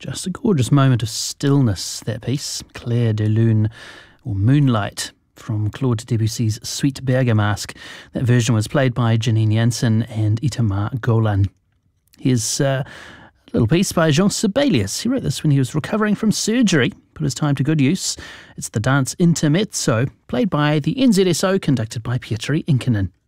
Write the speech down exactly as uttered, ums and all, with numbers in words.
Just a gorgeous moment of stillness, that piece. Clair de Lune, or Moonlight, from Claude Debussy's Suite Bergamasque. That version was played by Janine Jansen and Itamar Golan. Here's uh, a little piece by Jean Sibelius. He wrote this when he was recovering from surgery, put his time to good use. It's the Dance Intermezzo, played by the N Z S O, conducted by Pietri Inkinen.